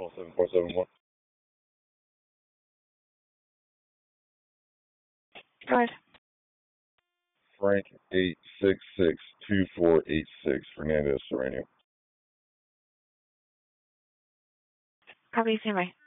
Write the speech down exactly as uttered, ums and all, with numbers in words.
Call seven four seven one. Go ahead. Frank eight six six two four eight six. Fernandez Serrano. Copy, stand by.